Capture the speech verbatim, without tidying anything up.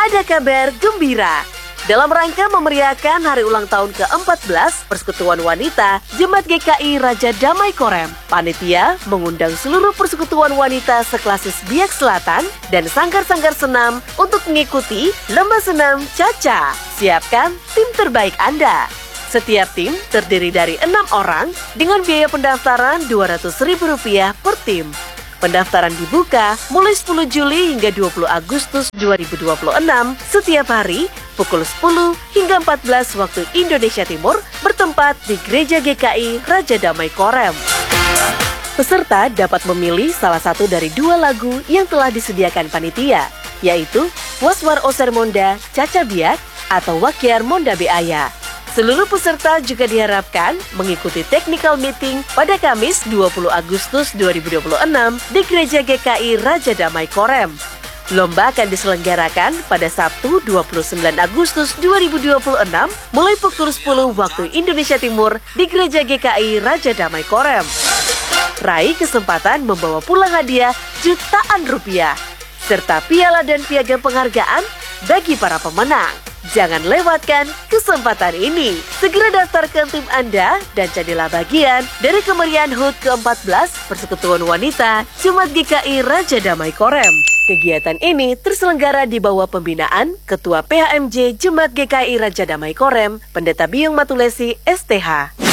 ada kabar gembira. Dalam rangka memeriahkan hari ulang tahun ke empat belas Persekutuan Wanita Jemaat G K I Raja Damai Korem, panitia mengundang seluruh persekutuan wanita seklasis Biak Selatan dan sanggar-sanggar senam untuk mengikuti Lomba Senam Caca. Siapkan tim terbaik Anda. Setiap tim terdiri dari enam orang dengan biaya pendaftaran dua ratus ribu rupiah per tim. Pendaftaran dibuka mulai sepuluh Juli hingga dua puluh Agustus dua ribu dua puluh enam setiap hari pukul sepuluh hingga empat belas waktu Indonesia Timur bertempat di Gereja G K I Raja Damai Korem. Peserta dapat memilih salah satu dari dua lagu yang telah disediakan panitia, yaitu Waswar Oser Monda Caca Biak atau Wakyar Monda Beaya. Seluruh peserta juga diharapkan mengikuti technical meeting pada Kamis dua puluh Agustus dua ribu dua puluh enam di Gereja G K I Raja Damai Korem. Lomba akan diselenggarakan pada Sabtu dua puluh sembilan Agustus dua ribu dua puluh enam mulai pukul sepuluh waktu Indonesia Timur di Gereja G K I Raja Damai Korem. Raih kesempatan membawa pulang hadiah jutaan rupiah serta piala dan piagam penghargaan bagi para pemenang. Jangan lewatkan kesempatan ini. Segera daftarkan tim Anda dan jadilah bagian dari kemeriahan H U T ke empat belas Persekutuan Wanita Jemaat G K I Raja Damai Korem. Kegiatan ini terselenggara di bawah pembinaan Ketua P H M J Jemaat G K I Raja Damai Korem, Pendeta Biung Matulesi S T H.